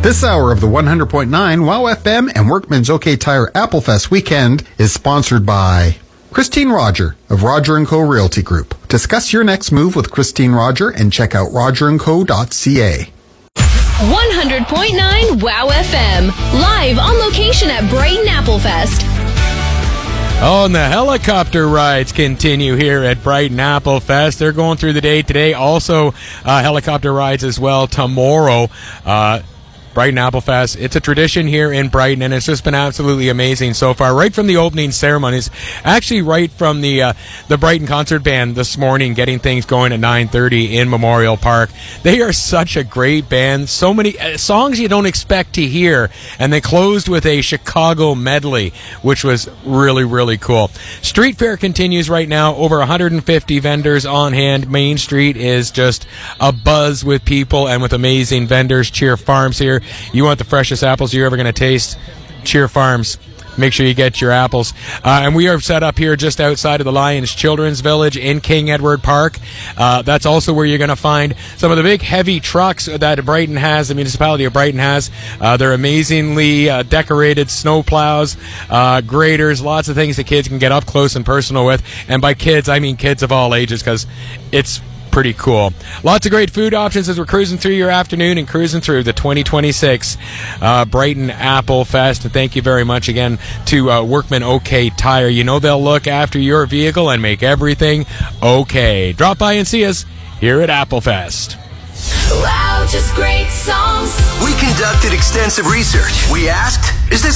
This hour of the 100.9 WOW FM and Workman's OK Tire Applefest weekend is sponsored by Christine Roger of Roger & Co. Realty Group. Discuss your next move with Christine Roger and check out rogerandco.ca. 100.9 WOW FM, live on location at Brighton Applefest. Oh, and the helicopter rides continue here at Brighton Applefest. They're going through the day today. Also, helicopter rides as well tomorrow. Brighton Applefest. It's a tradition here in Brighton, and it's just been absolutely amazing so far. Right from the opening ceremonies, actually right from the Brighton Concert Band this morning, getting things going at 9:30 in Memorial Park. They are such a great band. So many songs you don't expect to hear, and they closed with a Chicago medley, which was really, really cool. Street Fair continues right now. Over 150 vendors on hand. Main Street is just a buzz with people and with amazing vendors. Cheer Farms here. You want the freshest apples you're ever going to taste? Cheer Farms. Make sure you get your apples. And we are set up here just outside of the Lions Children's Village in King Edward Park. That's also where you're going to find some of the big heavy trucks that Brighton has, the municipality of Brighton has. They're amazingly decorated snow plows, graders, lots of things that kids can get up close and personal with. And by kids, I mean kids of all ages, because it's pretty cool. Lots of great food options as we're cruising through your afternoon and cruising through the 2026 Brighton Applefest. And thank you very much again to Workman OK Tire. You know they'll look after your vehicle and make everything okay. Drop by and see us here at Applefest. Wow, just great songs. We conducted extensive research. We asked, is this